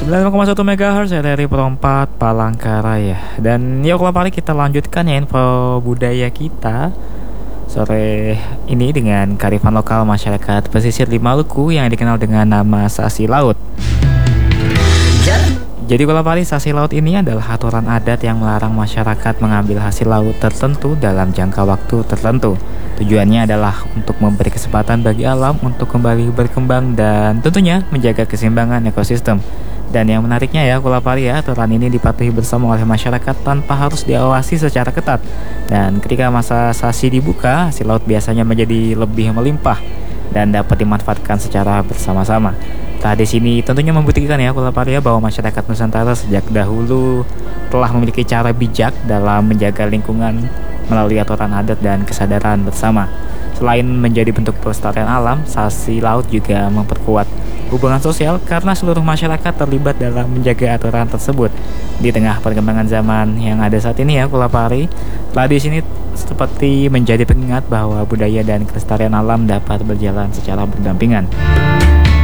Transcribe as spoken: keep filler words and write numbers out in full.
sembilan koma satu megahertz R R I Perempat Palangkaraya. Dan yuk kembali kita lanjutkan ya info budaya kita sore ini dengan kearifan lokal masyarakat pesisir di Maluku yang dikenal dengan nama Sasi Laut. Jadi kalau pari sasi laut ini adalah aturan adat yang melarang masyarakat mengambil hasil laut tertentu dalam jangka waktu tertentu. Tujuannya adalah untuk memberi kesempatan bagi alam untuk kembali berkembang dan tentunya menjaga keseimbangan ekosistem. Dan yang menariknya ya, Kulapari ya, aturan ini dipatuhi bersama oleh masyarakat tanpa harus diawasi secara ketat. Dan ketika masa sasi dibuka, hasil laut biasanya menjadi lebih melimpah dan dapat dimanfaatkan secara bersama-sama. Tradisi ini tentunya membuktikan ya Kulapari ya bahwa masyarakat Nusantara sejak dahulu telah memiliki cara bijak dalam menjaga lingkungan melalui aturan adat dan kesadaran bersama. Selain menjadi bentuk pelestarian alam, sasi laut juga memperkuat hubungan sosial karena seluruh masyarakat terlibat dalam menjaga aturan tersebut. Di tengah perkembangan zaman yang ada saat ini ya Kulapari, tradisi ini seperti menjadi pengingat bahwa budaya dan kelestarian alam dapat berjalan secara berdampingan.